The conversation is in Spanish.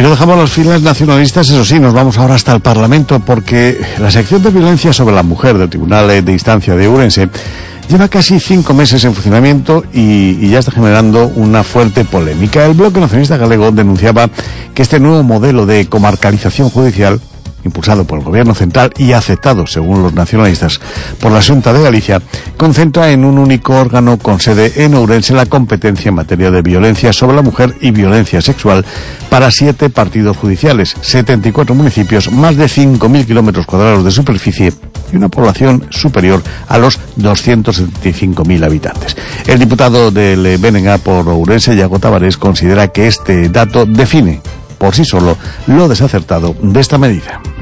no dejamos las filas nacionalistas, eso sí, nos vamos ahora hasta el Parlamento, porque la sección de violencia sobre la mujer del Tribunal de Instancia de Ourense lleva casi 5 meses en funcionamiento y ya está generando una fuerte polémica. El Bloque Nacionalista Galego denunciaba que este nuevo modelo de comarcalización judicial, impulsado por el Gobierno central y aceptado, según los nacionalistas, por la Xunta de Galicia, concentra en un único órgano con sede en Ourense la competencia en materia de violencia sobre la mujer y violencia sexual para 7 partidos judiciales, 74 municipios, más de 5.000 kilómetros cuadrados de superficie y una población superior a los 275.000 habitantes. El diputado del BNG por Ourense, Iago Tavares, considera que este dato define por sí solo lo desacertado de esta medida.